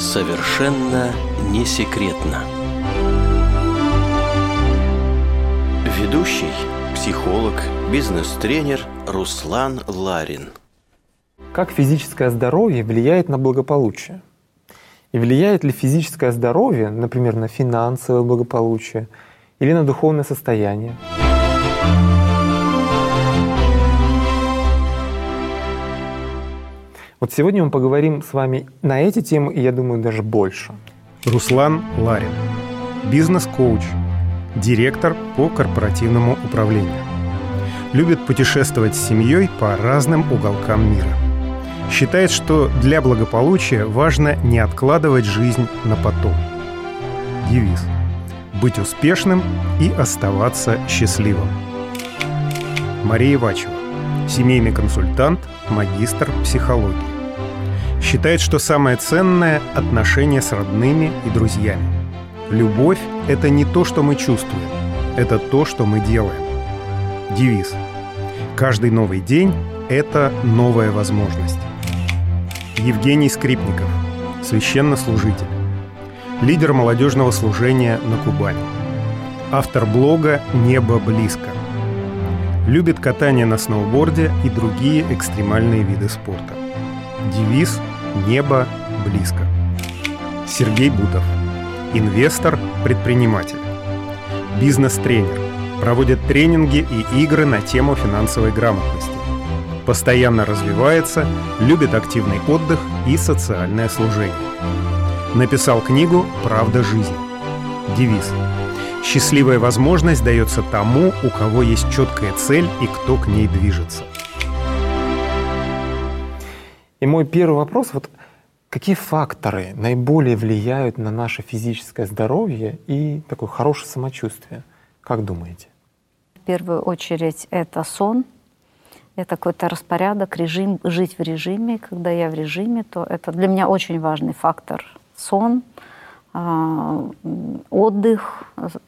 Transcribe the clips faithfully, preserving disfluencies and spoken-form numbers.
Совершенно не секретно. Ведущий, психолог, бизнес-тренер Руслан Ларин. Как физическое здоровье влияет на благополучие? И влияет ли физическое здоровье, например, на финансовое благополучие или на духовное состояние? Вот сегодня мы поговорим с вами на эти темы, и я думаю, даже больше. Руслан Ларин, бизнес-коуч, директор по корпоративному управлению. Любит путешествовать с семьей по разным уголкам мира. Считает, что для благополучия важно не откладывать жизнь на потом. Девиз: быть успешным и оставаться счастливым. Мария Ивачева, семейный консультант, магистр психологии. Считает, что самое ценное – отношения с родными и друзьями. Любовь – это не то, что мы чувствуем, это то, что мы делаем. Девиз: каждый новый день – это новая возможность. Евгений Скрипников, священнослужитель, лидер молодежного служения на Кубани, автор блога «Небо близко». Любит катание на сноуборде и другие экстремальные виды спорта. Девиз «Небо близко». Сергей Бутов, инвестор, предприниматель, бизнес-тренер, проводит тренинги и игры на тему финансовой грамотности. Постоянно развивается, любит активный отдых и социальное служение. Написал книгу «Правда жизни». Девиз: счастливая возможность дается тому, у кого есть четкая цель и кто к ней движется. И мой первый вопрос: вот какие факторы наиболее влияют на наше физическое здоровье и такое хорошее самочувствие? Как думаете? В первую очередь это сон, это какой-то распорядок, режим, жить в режиме. Когда я в режиме, то это для меня очень важный фактор. Сон, отдых,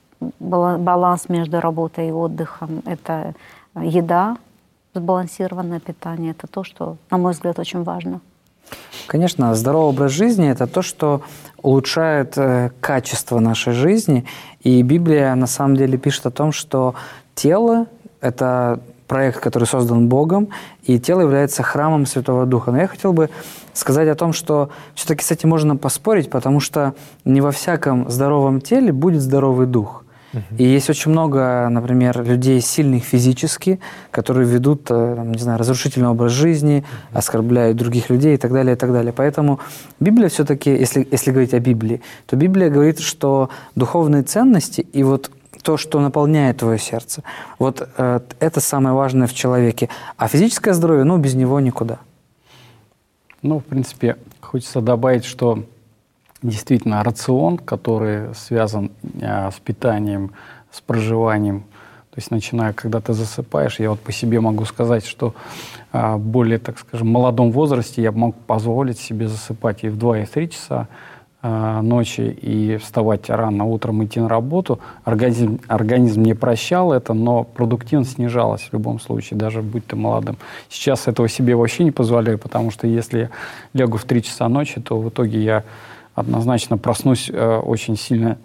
баланс между работой и отдыхом, это еда, сбалансированное питание. Это то, что, на мой взгляд, очень важно. Конечно, здоровый образ жизни – это то, что улучшает э, качество нашей жизни. И Библия на самом деле пишет о том, что тело – это проект, который создан Богом, и тело является храмом Святого Духа. Но я хотел бы сказать о том, что все-таки с этим можно поспорить, потому что не во всяком здоровом теле будет здоровый дух. И есть очень много, например, людей сильных физически, которые ведут, не знаю, разрушительный образ жизни, оскорбляют других людей и так далее, и так далее. Поэтому Библия все-таки, если, если говорить о Библии, то Библия говорит, что духовные ценности и вот то, что наполняет твое сердце, вот э, это самое важное в человеке. А физическое здоровье, ну, без него никуда. Ну, в принципе, хочется добавить, что действительно рацион, который связан а, с питанием, с проживанием, то есть начиная, когда ты засыпаешь, я вот по себе могу сказать, что а, в более, так скажем, молодом возрасте я мог позволить себе засыпать и в два, и в три часа а, ночи, и вставать рано утром, идти на работу. Организм, организм не прощал это, но продуктивность снижалась в любом случае, даже будь ты молодым. Сейчас этого себе вообще не позволяю, потому что если я лягу в три часа ночи, то в итоге я однозначно проснусь э, очень сильно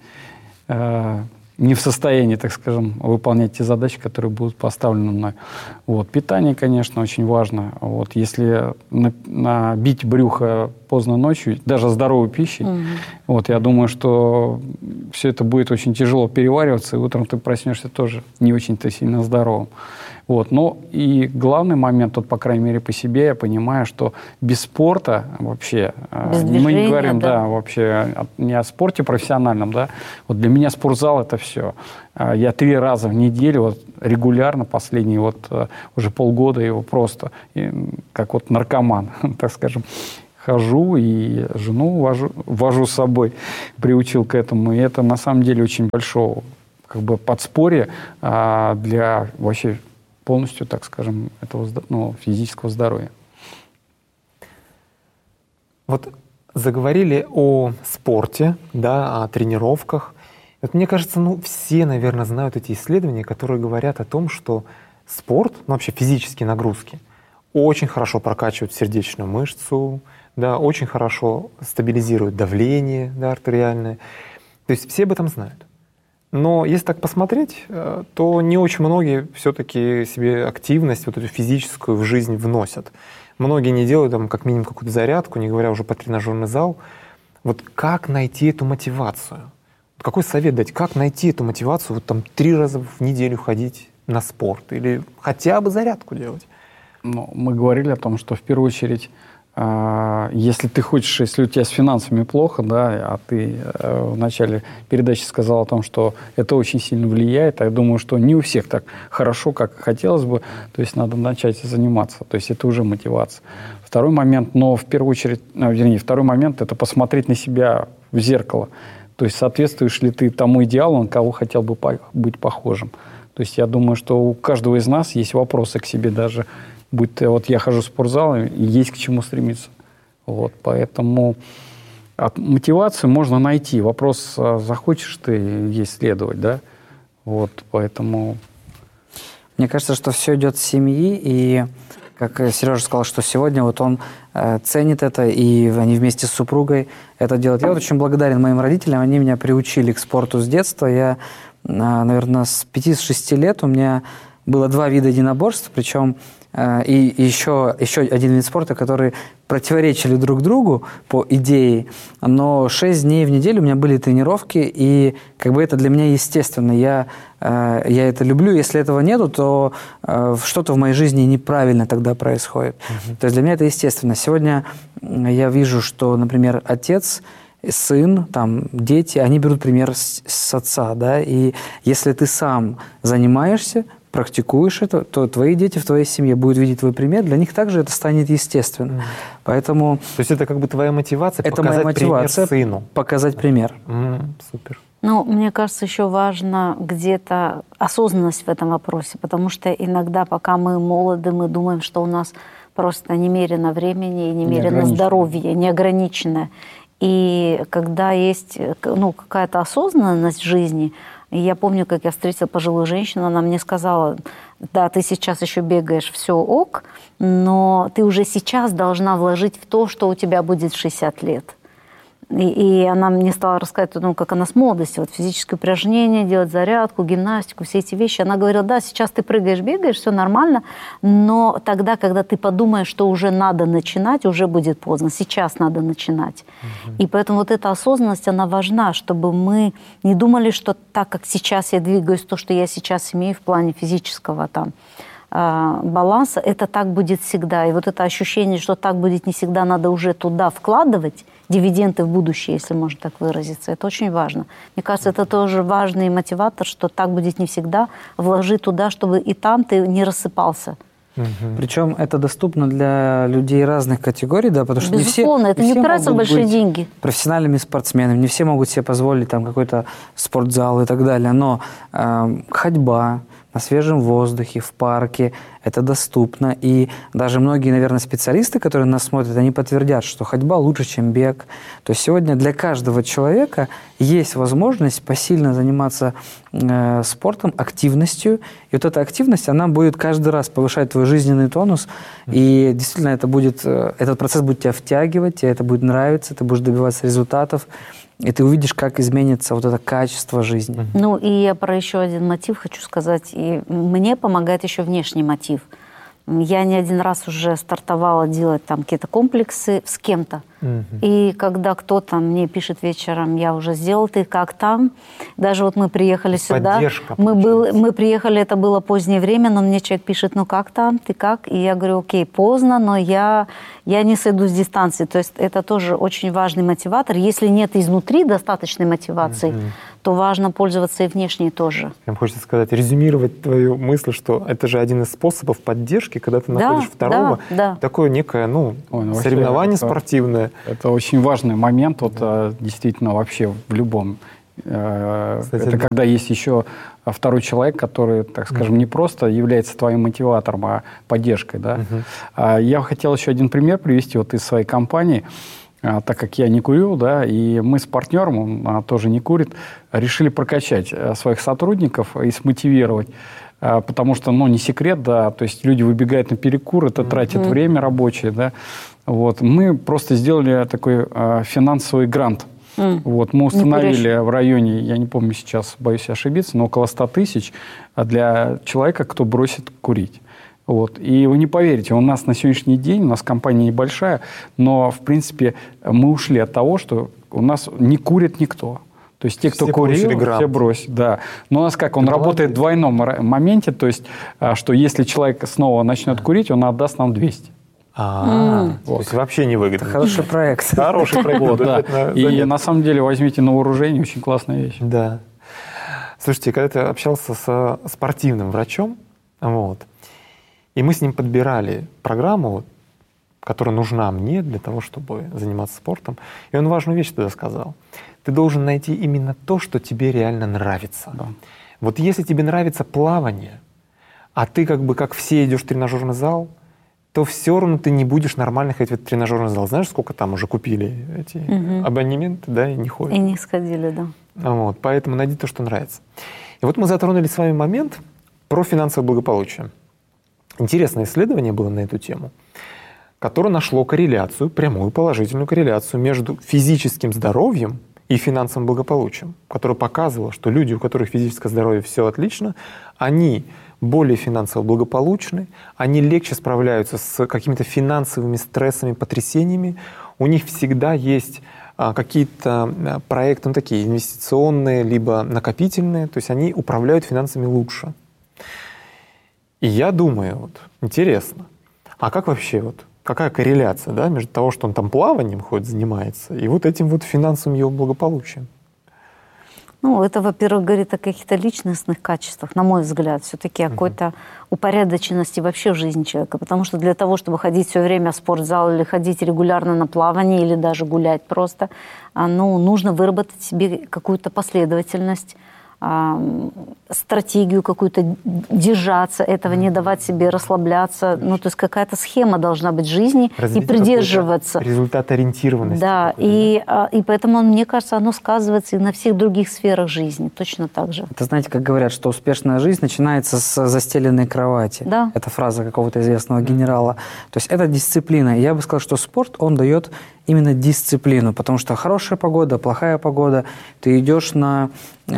э, не в состоянии, так скажем, выполнять те задачи, которые будут поставлены мной. Вот. Питание, конечно, очень важно. Вот. Если на, набить брюхо поздно ночью, даже здоровой пищей, угу. вот, я думаю, что все это будет очень тяжело перевариваться, и утром ты проснешься тоже не очень-то сильно здоровым. Вот. Но и главный момент, вот, по крайней мере, по себе, я понимаю, что без спорта вообще, без мы движения, не говорим, да, да вообще не о спорте профессиональном, да, вот для меня спортзал — это все. Я три раза в неделю, вот, регулярно, последние вот уже полгода его просто, как вот наркоман, так скажем, хожу и жену вожу, вожу с собой, приучил к этому. И это на самом деле очень большое как бы подспорье а, для вообще полностью, так скажем, этого, ну, физического здоровья. Вот заговорили о спорте, да, о тренировках. Вот мне кажется, ну, все, наверное, знают эти исследования, которые говорят о том, что спорт, ну, вообще физические нагрузки, очень хорошо прокачивают сердечную мышцу, да, очень хорошо стабилизирует давление, да, артериальное. То есть все об этом знают. Но если так посмотреть, то не очень многие все-таки себе активность, вот эту физическую, в жизнь вносят. Многие не делают там как минимум какую-то зарядку, не говоря уже про тренажерный зал. Вот как найти эту мотивацию? Какой совет дать? Как найти эту мотивацию? Вот там три раза в неделю ходить на спорт или хотя бы зарядку делать? Ну, мы говорили о том, что в первую очередь, э, если ты хочешь, если у тебя с финансами плохо, да, а ты э, в начале передачи сказал о том, что это очень сильно влияет, а я думаю, что не у всех так хорошо, как хотелось бы, то есть надо начать заниматься, то есть это уже мотивация. Второй момент, но в первую очередь, ну, вернее, второй момент – это посмотреть на себя в зеркало. То есть соответствуешь ли ты тому идеалу, на кого хотел бы быть похожим. То есть я думаю, что у каждого из нас есть вопросы к себе даже, будь то вот я хожу в спортзал, и есть к чему стремиться. Вот, поэтому от мотивацию можно найти. Вопрос, захочешь ты ей следовать, да? Вот, поэтому... Мне кажется, что все идет с семьи, и как Сережа сказал, что сегодня вот он э, ценит это, и они вместе с супругой это делают. Я вот очень благодарен моим родителям, они меня приучили к спорту с детства. Я, э, наверное, с пяти-шести лет у меня было два вида единоборств, причем э, и еще, еще один вид спорта, которые противоречили друг другу по идее, но шесть дней в неделю у меня были тренировки, и как бы это для меня естественно. Я, э, я это люблю. Если этого нету, то э, что-то в моей жизни неправильно тогда происходит. Uh-huh. То есть для меня это естественно. Сегодня я вижу, что, например, отец, сын, там, дети, они берут пример с, с отца, да, и если ты сам занимаешься, практикуешь это, то твои дети в твоей семье будут видеть твой пример, для них также это станет естественно. Mm. Поэтому... То есть это как бы твоя мотивация это показать моя мотивация пример сыну? Показать пример. Mm, супер. Ну, мне кажется, еще важно где-то осознанность в этом вопросе, потому что иногда, пока мы молоды, мы думаем, что у нас просто немерено времени и немерено здоровья, неограниченное. И когда есть, ну, какая-то осознанность в жизни, я помню, как я встретила пожилую женщину, она мне сказала: да, ты сейчас еще бегаешь, все ок, но ты уже сейчас должна вложить в то, что у тебя будет в шестьдесят лет. И, и она мне стала рассказывать, ну, как она с молодости, вот физические упражнения, делать зарядку, гимнастику, все эти вещи. Она говорила: да, сейчас ты прыгаешь, бегаешь, все нормально, но тогда, когда ты подумаешь, что уже надо начинать, уже будет поздно. Сейчас надо начинать. Угу. И поэтому вот эта осознанность, она важна, чтобы мы не думали, что так, как сейчас я двигаюсь, то, что я сейчас имею в плане физического там баланса, это так будет всегда. И вот это ощущение, что так будет не всегда, надо уже туда вкладывать дивиденды в будущее, если можно так выразиться. Это очень важно. Мне кажется, это тоже важный мотиватор, что так будет не всегда. Вложи туда, чтобы и там ты не рассыпался. Угу. Причем это доступно для людей разных категорий, да, потому что безусловно, не все, это не не все упирается в большие деньги. Профессиональными спортсменами, не все могут себе позволить там какой-то спортзал и так далее, но э, ходьба на свежем воздухе, в парке, это доступно. И даже многие, наверное, специалисты, которые нас смотрят, они подтвердят, что ходьба лучше, чем бег. То есть сегодня для каждого человека есть возможность посильно заниматься э, спортом, активностью. И вот эта активность, она будет каждый раз повышать твой жизненный тонус. И действительно это будет, этот процесс будет тебя втягивать, тебе это будет нравиться, ты будешь добиваться результатов. И ты увидишь, как изменится вот это качество жизни. Ну, и я про еще один мотив хочу сказать. И мне помогает еще внешний мотив. Я не один раз уже стартовала делать там какие-то комплексы с кем-то. Mm-hmm. И когда кто-то мне пишет вечером: я уже сделал, ты как там? Даже вот мы приехали сюда. Поддержка, мы, был, мы приехали, это было позднее время, но мне человек пишет: ну как там, ты как? И я говорю: окей, поздно, но я, я не сойду с дистанции. То есть это тоже очень важный мотиватор. Если нет изнутри достаточной мотивации, mm-hmm. то важно пользоваться и внешней тоже. Прям хочется сказать, резюмировать твою мысль, что это же один из способов поддержки, когда ты находишь да, второго. Да, да. Такое некое, ну, Ой, ну соревнование это, спортивное. Это очень важный момент, вот, да. действительно, вообще в любом. Кстати, это да. когда есть еще второй человек, который, так скажем, mm-hmm. не просто является твоим мотиватором, а поддержкой. Да? Mm-hmm. Я хотел еще один пример привести вот из своей компании. Так как я не курю, да, и мы с партнером, он тоже не курит, решили прокачать своих сотрудников и смотивировать. Потому что, ну, не секрет, да, то есть люди выбегают на перекур, это mm-hmm. тратит время рабочее, да. Вот. Мы просто сделали такой э, финансовый грант. Mm. Вот. Мы установили в районе, я не помню сейчас, боюсь ошибиться, но около ста тысяч для человека, кто бросит курить. Вот. И вы не поверите, у нас на сегодняшний день, у нас компания небольшая, но, в принципе, мы ушли от того, что у нас не курит никто. То есть те, кто все курил, все бросили. Да. Но у нас как, он Ты работает молодец. в двойном моменте, то есть, что если человек снова начнет курить, он отдаст нам двести. А, mm. вот. То есть вообще не выгодно. Хороший проект. Хороший проект. Вот, да. И на самом деле возьмите на вооружение, очень классная вещь. Да. Слушайте, когда ты общался с спортивным врачом, вот, и мы с ним подбирали программу, которая нужна мне для того, чтобы заниматься спортом, и он важную вещь тогда сказал. Ты должен найти именно то, что тебе реально нравится. Да. Вот если тебе нравится плавание, а ты как бы как все идешь в тренажерный зал, то все равно ты не будешь нормально ходить в этот тренажерный зал. Знаешь, сколько там уже купили эти угу. абонементы, да, и не ходят. И не сходили, да. Вот, поэтому найди то, что нравится. И вот мы затронули с вами момент про финансовое благополучие. Интересное исследование было на эту тему, которое нашло корреляцию, прямую положительную корреляцию между физическим здоровьем и финансовым благополучием, которое показывало, что люди, у которых физическое здоровье все отлично, они более финансово благополучны, они легче справляются с какими-то финансовыми стрессами, потрясениями, у них всегда есть а, какие-то проекты, ну, такие инвестиционные, либо накопительные, то есть они управляют финансами лучше. И я думаю, вот, интересно, а как вообще, вот, какая корреляция, да, между того, что он там плаванием ходит, занимается, и вот этим вот финансовым его благополучием? Ну, это, во-первых, говорит о каких-то личностных качествах, на мой взгляд, все-таки о какой-то упорядоченности вообще в жизни человека. Потому что для того, чтобы ходить все время в спортзал или ходить регулярно на плавание, или даже гулять просто, ну, нужно выработать себе какую-то последовательность, стратегию какую-то, держаться этого, не давать себе расслабляться. Ну, то есть какая-то схема должна быть в жизни и придерживаться. Результат-ориентированность. Да, и, да, и поэтому, мне кажется, оно сказывается и на всех других сферах жизни, точно так же. Это, знаете, как говорят, что успешная жизнь начинается с застеленной кровати. Да. Это фраза какого-то известного генерала. То есть это дисциплина. Я бы сказал, что спорт, он дает именно дисциплину, потому что хорошая погода, плохая погода, ты идешь на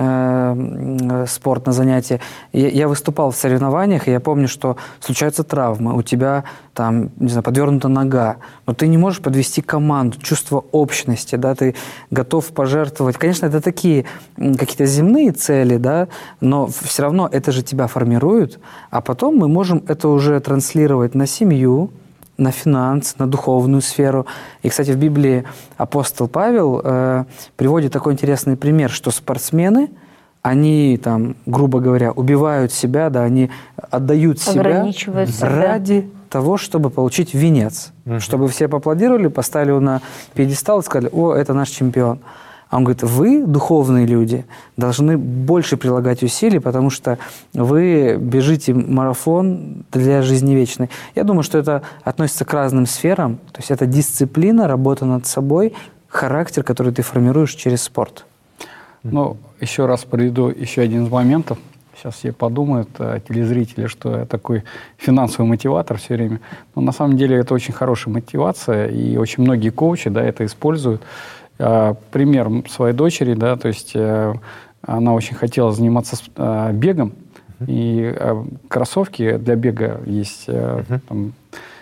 э, спорт, на занятия. Я, я выступал в соревнованиях, и я помню, что случаются травмы, у тебя там, не знаю, подвернута нога, но ты не можешь подвести команду, чувство общности, да, ты готов пожертвовать. Конечно, это такие какие-то земные цели, да, но все равно это же тебя формирует, а потом мы можем это уже транслировать на семью, на финансы, на духовную сферу. И, кстати, в Библии апостол Павел э, приводит такой интересный пример, что спортсмены, они, там, грубо говоря, убивают себя, да, они отдают себя, себя ради того, чтобы получить венец. Угу. Чтобы все поаплодировали, поставили его на пьедестал и сказали: «О, это наш чемпион». А он говорит: вы, духовные люди, должны больше прилагать усилий, потому что вы бежите марафон для жизни вечной. Я думаю, что это относится к разным сферам. То есть это дисциплина, работа над собой, характер, который ты формируешь через спорт. Ну, еще раз приведу еще один из моментов. Сейчас все подумают, телезрители, что я такой финансовый мотиватор все время. Но на самом деле это очень хорошая мотивация, и очень многие коучи, да, это используют. Пример своей дочери, да, то есть э, она очень хотела заниматься э, бегом, uh-huh. и э, кроссовки для бега есть э, uh-huh. там,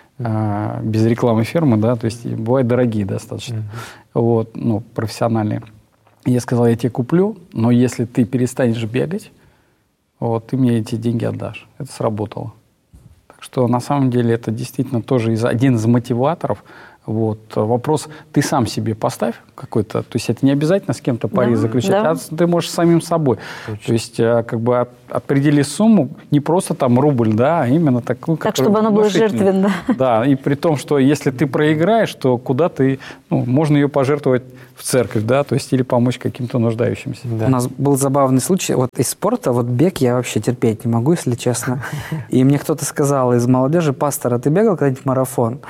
э, без рекламы фирмы, да, то есть бывают дорогие достаточно, uh-huh. вот, ну, профессиональные. Я сказал: я тебе куплю, но если ты перестанешь бегать, вот, ты мне эти деньги отдашь. Это сработало. Так что на самом деле это действительно тоже из, один из мотиваторов. Вот. Вопрос ты сам себе поставь какой-то, то есть это не обязательно с кем-то пари да, заключать, да. а ты можешь самим собой. Точно. То есть как бы от, определи сумму, не просто там рубль, да, а именно такую, так, чтобы она была жертвенна. Да, и при том, что если ты проиграешь, то куда ты, ну, можно ее пожертвовать в церковь, да, то есть или помочь каким-то нуждающимся. Да. У нас был забавный случай, вот из спорта, вот бег я вообще терпеть не могу, если честно. И мне кто-то сказал из молодежи: пастор, а ты бегал когда-нибудь марафон?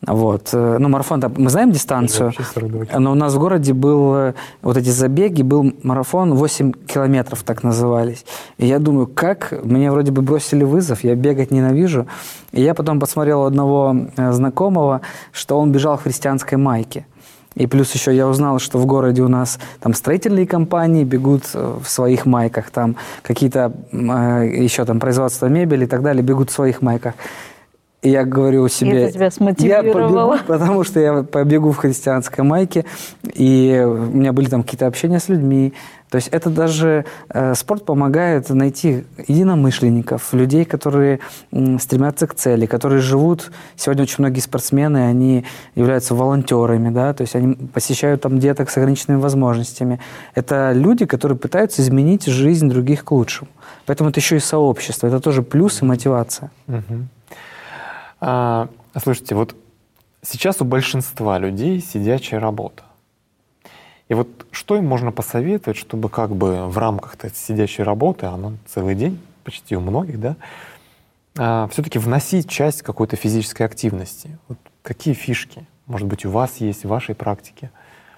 Вот. Ну, марафон, мы знаем дистанцию, но у нас в городе был, вот эти забеги, был марафон восемь километров, так назывались. И я думаю, как? Мне вроде бы бросили вызов, я бегать ненавижу. И я потом посмотрел у одного знакомого, что он бежал в христианской майке. И плюс еще я узнал, что в городе у нас там строительные компании бегут в своих майках, там какие-то еще там производство мебели и так далее бегут в своих майках. И я говорю себе, это тебя смотивировало. Я побегу, потому что я побегу в христианской майке, и у меня были там какие-то общения с людьми. То есть это даже э, спорт помогает найти единомышленников, людей, которые м, стремятся к цели, которые живут. Сегодня очень многие спортсмены, они являются волонтерами, да, то есть они посещают там деток с ограниченными возможностями. Это люди, которые пытаются изменить жизнь других к лучшему. Поэтому это еще и сообщество, это тоже плюс и мотивация. Угу. А, слушайте, вот сейчас у большинства людей сидячая работа. И вот что им можно посоветовать, чтобы как бы в рамках этой сидячей работы, она целый день, почти у многих, да, а, все-таки вносить часть какой-то физической активности? Вот какие фишки, может быть, у вас есть в вашей практике?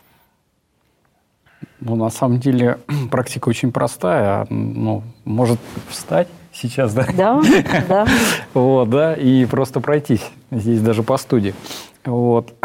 Ну, на самом деле, практика очень простая. Ну, может встать сейчас, да? Да, да. Вот, да, и просто пройтись здесь даже по студии. Вот.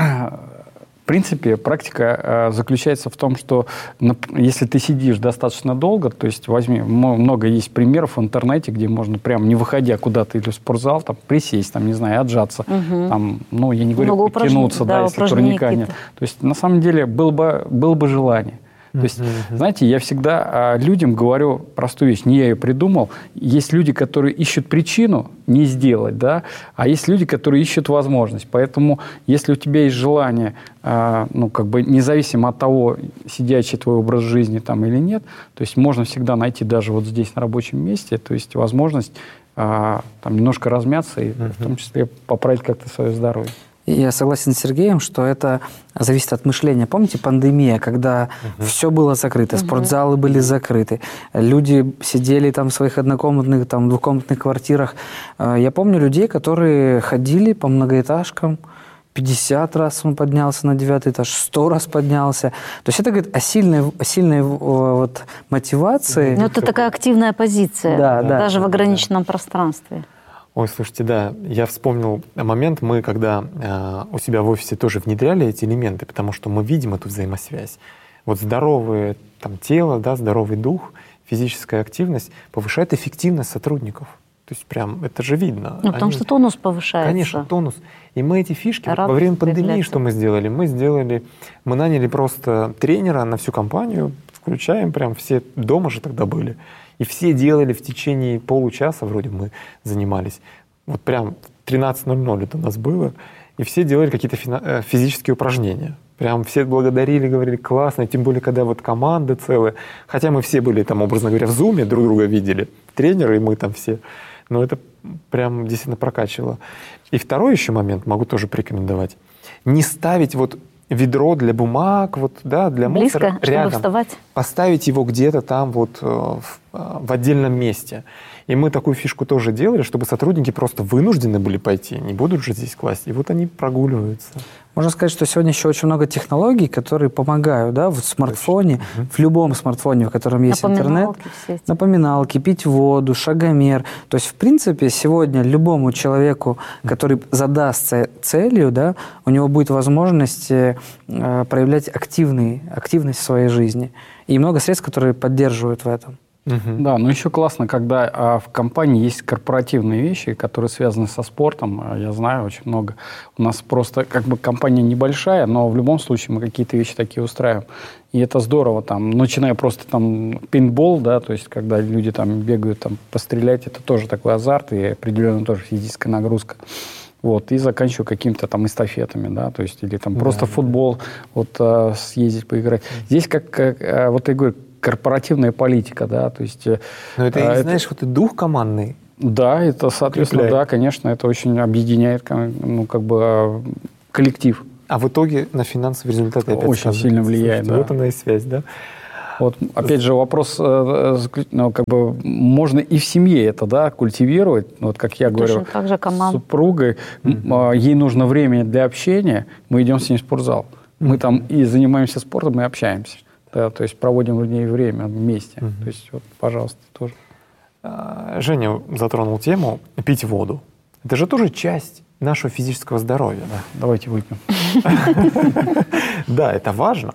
В принципе, практика заключается в том, что если ты сидишь достаточно долго, то есть возьми, много есть примеров в интернете, где можно прям не выходя куда-то или в спортзал, там, присесть, там, не знаю, отжаться, угу. там, ну, я не говорю, много потянуться, да, да, если турника нет. То есть, на самом деле, было бы, было бы желание. То есть, mm-hmm. знаете, я всегда а, людям говорю простую вещь, не я ее придумал. Есть люди, которые ищут причину не сделать, да, а есть люди, которые ищут возможность. Поэтому, если у тебя есть желание, а, ну, как бы независимо от того, сидячий твой образ жизни там или нет, то есть можно всегда найти даже вот здесь на рабочем месте, то есть возможность а, там немножко размяться и mm-hmm. в том числе поправить как-то свое здоровье. Я согласен с Сергеем, что это зависит от мышления. Помните пандемия, когда uh-huh. все было закрыто, uh-huh. спортзалы были закрыты, люди сидели там в своих однокомнатных, там, двухкомнатных квартирах. Я помню людей, которые ходили по многоэтажкам, пятьдесят раз он поднялся на девятый этаж, сто раз поднялся. То есть это говорит о сильной, о сильной вот, мотивации. Но это такая активная позиция, да, да, даже да, в ограниченном да. пространстве. Ой, слушайте, да, я вспомнил момент, мы когда э, у себя в офисе тоже внедряли эти элементы, потому что мы видим эту взаимосвязь. Вот здоровое там, тело, да, здоровый дух, физическая активность повышает эффективность сотрудников. То есть прям это же видно. Ну, потому Они... что тонус повышается. Конечно, тонус. И мы эти фишки, вот во время пандемии появляется. Что мы сделали? Мы сделали, мы наняли просто тренера на всю компанию, включаем прям все, дома же тогда были. И все делали в течение получаса, вроде мы занимались, вот прям тринадцать ноль ноль это у нас было, и все делали какие-то физические упражнения. Прям все благодарили, говорили, классно, тем более, когда вот команда целая. Хотя мы все были там, образно говоря, в зуме, друг друга видели, тренеры и мы там все. Но это прям действительно прокачивало. И второй еще момент могу тоже порекомендовать. Не ставить вот ведро для бумаг, вот, да, для близко, мусора рядом. Чтобы вставать. Поставить его где-то там вот в, в отдельном месте. И мы такую фишку тоже делали, чтобы сотрудники просто вынуждены были пойти, не будут же здесь класть. И вот они прогуливаются. Можно сказать, что сегодня еще очень много технологий, которые помогают, да, в смартфоне, угу. в любом смартфоне, в котором есть интернет. Все напоминалки, пить воду, шагомер. То есть, в принципе, сегодня любому человеку, который задастся целью, да, у него будет возможность э, проявлять активный, активность в своей жизни. И много средств, которые поддерживают в этом. Uh-huh. Да, но еще классно, когда а, в компании есть корпоративные вещи, которые связаны со спортом. Я знаю очень много. У нас просто как бы компания небольшая, но в любом случае мы какие-то вещи такие устраиваем. И это здорово, там, начиная просто там пейнтбол, да, то есть когда люди там бегают там пострелять, это тоже такой азарт и определенная тоже физическая нагрузка. Вот, и заканчиваю какими-то там эстафетами, да, то есть или там да, просто да. футбол, вот а, съездить поиграть. Здесь как, как а, вот я говорю, корпоративная политика, да, то есть... Но это, а, знаешь, это, вот и дух командный. Да, это, соответственно, укрепляет. Да, конечно, это очень объединяет, ну, как бы, коллектив. А в итоге на финансовый результат опять очень сильно влияет, да. Вот она и связь, да. Вот, опять же, вопрос, ну, как бы, можно и в семье это, да, культивировать. Вот, как я говорю, так же с супругой, mm-hmm. ей нужно время для общения, мы идем с ней в спортзал. Mm-hmm. Мы там и занимаемся спортом, и общаемся. Да, то есть проводим в ней время вместе. Mm-hmm. То есть, вот, пожалуйста, тоже. Женя затронул тему пить воду. Это же тоже часть нашего физического здоровья. Да, давайте выпьем. Да, это важно.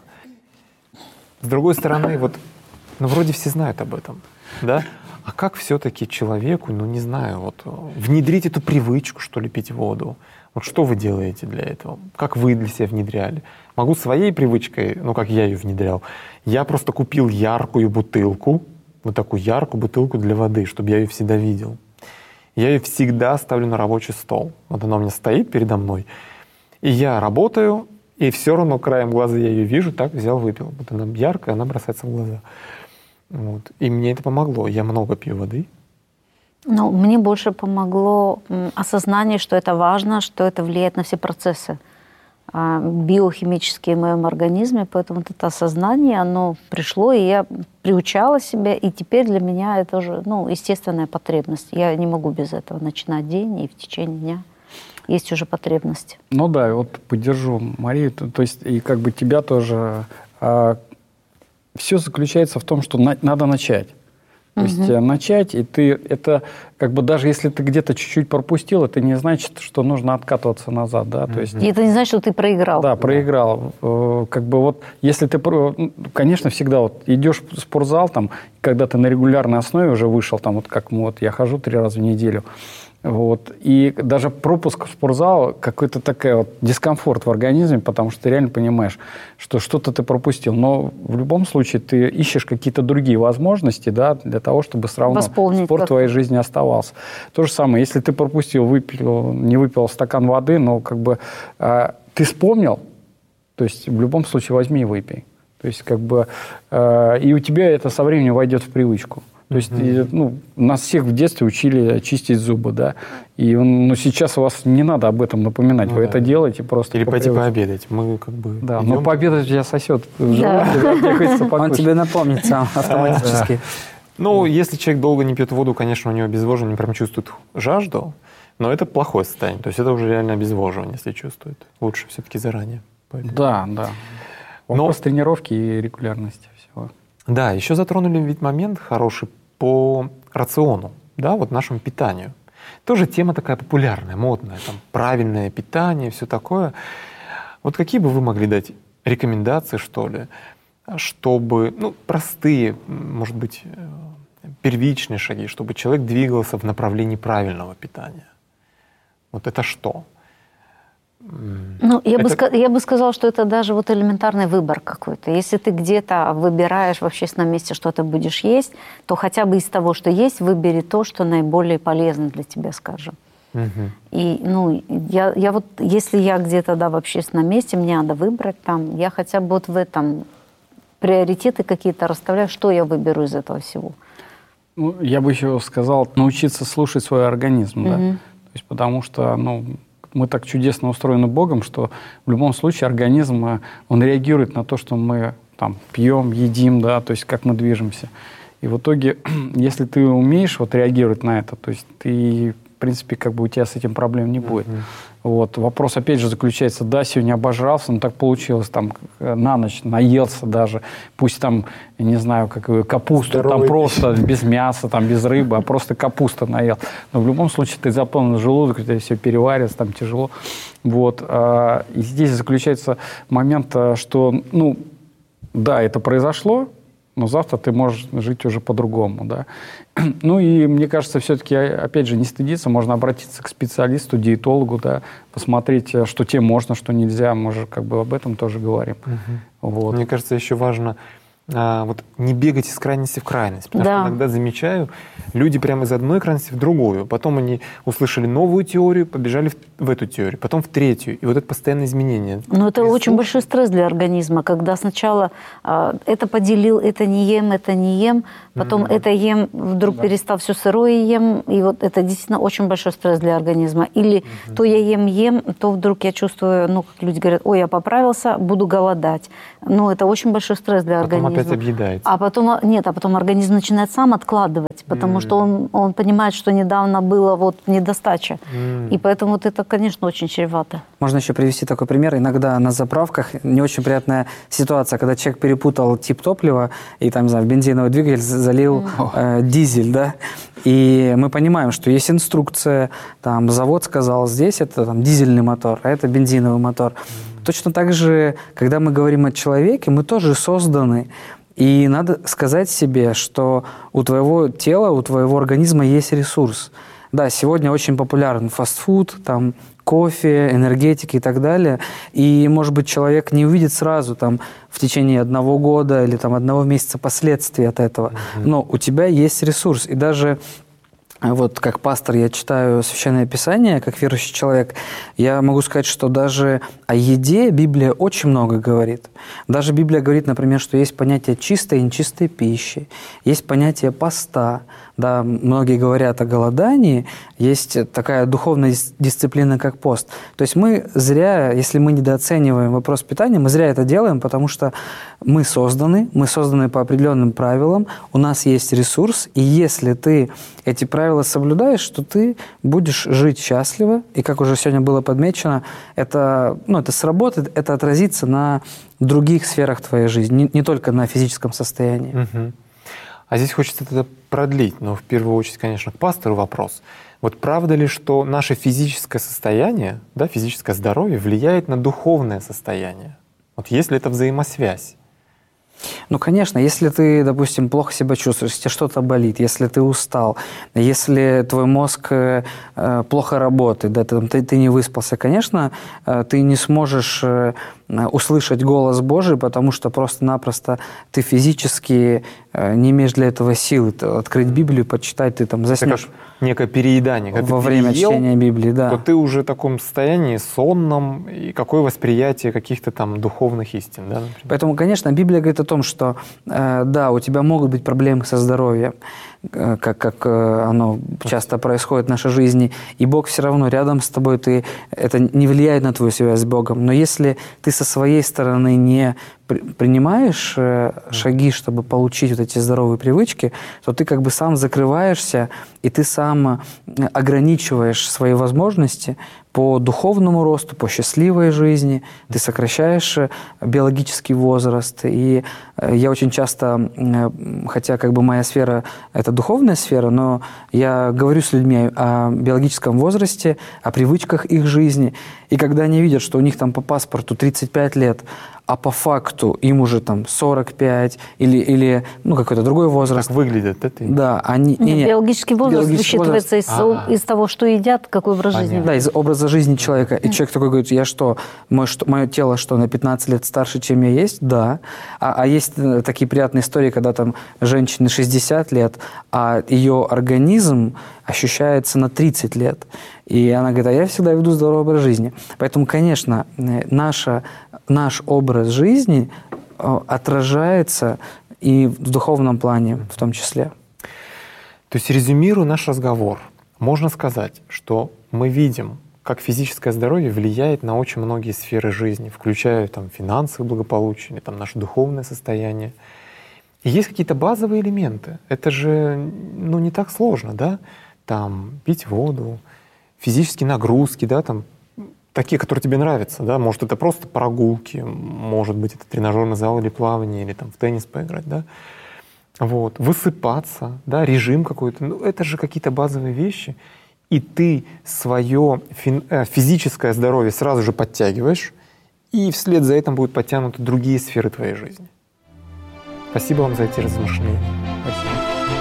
С другой стороны, вот, ну, вроде все знают об этом, да? А как все-таки человеку, ну, не знаю, вот, внедрить эту привычку, что ли, пить воду? Вот что вы делаете для этого? Как вы для себя внедряли? Могу своей привычкой, ну, как я ее внедрял, я просто купил яркую бутылку, вот такую яркую бутылку для воды, чтобы я ее всегда видел. Я ее всегда ставлю на рабочий стол. Вот она у меня стоит передо мной. И я работаю, и все равно краем глаза я ее вижу, так взял, выпил. Вот она яркая, она бросается в глаза. Вот. И мне это помогло. Я много пью воды. Ну, мне больше помогло осознание, что это важно, что это влияет на все процессы биохимические в моем организме. Поэтому вот это осознание, оно пришло, и я приучала себя, и теперь для меня это уже, ну, естественная потребность. Я не могу без этого начинать день, и в течение дня есть уже потребности. Ну да, вот поддержу Марию, то, то есть и как бы тебя тоже. А, все заключается в том, что на, надо начать. То угу. есть начать, и ты это как бы даже если ты где-то чуть-чуть пропустил, это не значит, что нужно откатываться назад, да. То есть, и это не значит, что ты проиграл. Да, проиграл. Как бы вот если ты, конечно, всегда вот идешь в спортзал там, когда ты на регулярной основе уже вышел там, вот как вот я хожу три раза в неделю. Вот. И даже пропуск в спортзал какой-то такой вот дискомфорт в организме, потому что ты реально понимаешь, что что-то ты пропустил. Но в любом случае ты ищешь какие-то другие возможности, да, для того, чтобы все равно восполнить спорт в твоей жизни оставался. То же самое, если ты пропустил, выпил, не выпил стакан воды, но как бы э, ты вспомнил, то есть в любом случае возьми и выпей. То есть как бы э, и у тебя это со временем войдет в привычку. То есть, mm-hmm. ну, нас всех в детстве учили чистить зубы, да, и ну, сейчас у вас не надо об этом напоминать, ну, вы да. это делаете просто. Или пойти пообедать, мы как бы да, идем. Но пообедать тебя сосет, да. Он тебе напомнит сам автоматически. Ну, если человек долго не пьет воду, конечно, у него обезвоживание, прям чувствует жажду, но это плохое состояние, то есть это уже реально обезвоживание, если чувствует. Лучше все-таки заранее пообедать. Да, да. Вопрос но... тренировки и регулярности всего. Да, еще затронули ведь момент хороший по рациону, да, вот нашему питанию. Тоже тема такая популярная, модная, там, правильное питание, все такое. Вот какие бы вы могли дать рекомендации, что ли, чтобы, ну, простые, может быть, первичные шаги, чтобы человек двигался в направлении правильного питания? Вот это что? Ну, я, это... бы, я бы сказала, что это даже вот элементарный выбор какой-то. Если ты где-то выбираешь в общественном месте, что ты будешь есть, то хотя бы из того, что есть, выбери то, что наиболее полезно для тебя, скажем. Угу. И, ну, я, я вот, если я где-то, да, в общественном месте, мне надо выбрать там, я хотя бы вот в этом приоритеты какие-то расставляю, что я выберу из этого всего. Ну, я бы еще сказал, научиться слушать свой организм, угу. да. То есть, потому что, ну, мы так чудесно устроены Богом, что в любом случае организм, он реагирует на то, что мы там пьем, едим, да, то есть как мы движемся. И в итоге, если ты умеешь вот реагировать на это, то есть ты, в принципе, как бы у тебя с этим проблем не будет. Mm-hmm. Вот. Вопрос, опять же, заключается, да, сегодня обожрался, но так получилось, там, на ночь наелся даже, пусть там, я не знаю, как капусту, здоровый там просто пища. Без мяса, там, без рыбы, а просто капуста наел. Но в любом случае ты заполнил желудок, у тебя все переваривается, там тяжело. Вот. И здесь заключается момент, что, ну, да, это произошло, но завтра ты можешь жить уже по-другому, да. Ну и мне кажется, все-таки, опять же, не стыдиться, можно обратиться к специалисту, диетологу, да, посмотреть, что тебе можно, что нельзя, мы же как бы об этом тоже говорим. Угу. Вот. Мне кажется, еще важно а, вот не бегать из крайности в крайность, потому да. что иногда замечаю, люди прямо из одной крайности в другую, потом они услышали новую теорию, побежали в, в эту теорию, потом в третью, и вот это постоянное изменение. Но это Прислуш... очень большой стресс для организма, когда сначала а, это поделил, это не ем, это не ем, потом mm-hmm. это ем, вдруг да. перестал все сырое ем, и вот это действительно очень большой стресс для организма. Или mm-hmm. то я ем, ем, то вдруг я чувствую, ну, как люди говорят, ой, я поправился, буду голодать. Ну, это очень большой стресс для потом организма. опять объедается. А потом, нет, а потом организм начинает сам откладывать, потому mm. что он, он понимает, что недавно было вот недостача. Mm. И поэтому вот это, конечно, очень чревато. Можно еще привести такой пример. Иногда на заправках не очень приятная ситуация, когда человек перепутал тип топлива и там, не знаю, в бензиновый двигатель залил mm. э, дизель, да. И мы понимаем, что есть инструкция, там завод сказал, здесь это там, дизельный мотор, а это бензиновый мотор. Mm. Точно так же, когда мы говорим о человеке, мы тоже созданы. И надо сказать себе, что у твоего тела, у твоего организма есть ресурс. Да, сегодня очень популярен фастфуд, там, кофе, энергетики и так далее. И, может быть, человек не увидит сразу там, в течение одного года или там, одного месяца последствий от этого. Mm-hmm. Но у тебя есть ресурс. И даже вот как пастор я читаю Священное Писание, как верующий человек, я могу сказать, что даже о еде Библия очень много говорит. Даже Библия говорит, например, что есть понятие чистой и нечистой пищи, есть понятие поста. Да, многие говорят о голодании, есть такая духовная дисциплина, как пост. То есть мы зря, если мы недооцениваем вопрос питания, мы зря это делаем, потому что мы созданы, мы созданы по определенным правилам, у нас есть ресурс, и если ты эти правила соблюдаешь, то ты будешь жить счастливо, и, как уже сегодня было подмечено, это, ну, это сработает, это отразится на других сферах твоей жизни, не, не только на физическом состоянии. Угу. А здесь хочется это продлить, но в первую очередь, конечно, к пастору вопрос. Вот правда ли, что наше физическое состояние, да, физическое здоровье влияет на духовное состояние? Вот есть ли это взаимосвязь? Ну, конечно, если ты, допустим, плохо себя чувствуешь, если что-то болит, если ты устал, если твой мозг э, плохо работает, да, ты, ты, ты не выспался, конечно, э, ты не сможешь э, услышать голос Божий, потому что просто-напросто ты физически э, не имеешь для этого силы. Ты, открыть Библию, почитать, ты там заснешь. Некое переедание. Когда во время переел, чтения Библии, да. То ты уже в таком состоянии сонном, и какое восприятие каких-то там духовных истин, да, например? Поэтому, конечно, Библия говорит о том, что э, да, у тебя могут быть проблемы со здоровьем, э, как, как э, оно часто происходит в нашей жизни, и Бог все равно рядом с тобой, ты, это не влияет на твою связь с Богом. Но если ты со своей стороны не принимаешь э, шаги, чтобы получить вот эти здоровые привычки, то ты как бы сам закрываешься, и ты сам ограничиваешь свои возможности по духовному росту, по счастливой жизни, ты сокращаешь биологический возраст. И я очень часто, хотя как бы моя сфера – это духовная сфера, но я говорю с людьми о биологическом возрасте, о привычках их жизни. И когда они видят, что у них там по паспорту тридцать пять лет, а по факту им уже там сорок пять или, или ну, какой-то другой возраст. Как выглядят это? Да, они... Не, не, биологический возраст биологический высчитывается возраст. Из, из того, что едят, какой образ Понятно. жизни. Да, из образа жизни человека. И человек такой говорит, я что, мое, что, мое тело что, на пятнадцать лет старше, чем я есть? Да. А, а есть такие приятные истории, когда там женщине шестьдесят лет, а ее организм ощущается на тридцать лет. И она говорит, а я всегда веду здоровый образ жизни. Поэтому, конечно, наша, наш образ жизни отражается и в духовном плане в том числе. То есть, резюмируя наш разговор, можно сказать, что мы видим, как физическое здоровье влияет на очень многие сферы жизни, включая там, финансовое благополучие, там, наше духовное состояние. И есть какие-то базовые элементы. Это же ну, не так сложно, да? Там, пить воду, физические нагрузки, да, там, такие, которые тебе нравятся, да, может, это просто прогулки, может быть, это тренажерный зал или плавание, или там в теннис поиграть, да, вот, высыпаться, да, режим какой-то, ну, это же какие-то базовые вещи, и ты свое физическое здоровье сразу же подтягиваешь, и вслед за этим будут подтянуты другие сферы твоей жизни. Спасибо вам за эти размышления. Спасибо.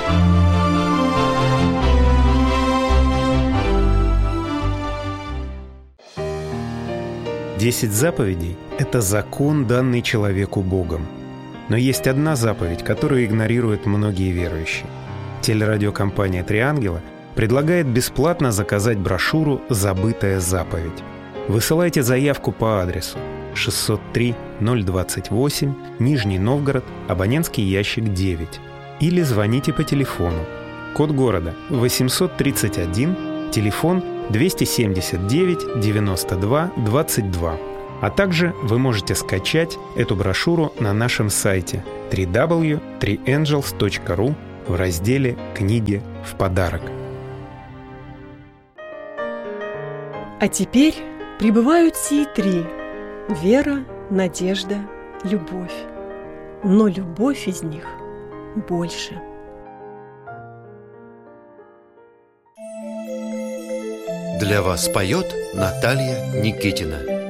Десять заповедей – это закон, данный человеку Богом. Но есть одна заповедь, которую игнорируют многие верующие. Телерадиокомпания «Три ангела» предлагает бесплатно заказать брошюру «Забытая заповедь». Высылайте заявку по адресу шестьсот три ноль двадцать восемь, Нижний Новгород, абонентский ящик девять. Или звоните по телефону. Код города восемьсот тридцать один, телефон двести семьдесят девять девяносто два двадцать два. А также вы можете скачать эту брошюру на нашем сайте дабл ю дабл ю дабл ю точка три энджелс точка ру в разделе «Книги в подарок». А теперь прибывают сии три – вера, надежда, любовь. Но любовь из них больше. Для вас поет Наталья Никитина.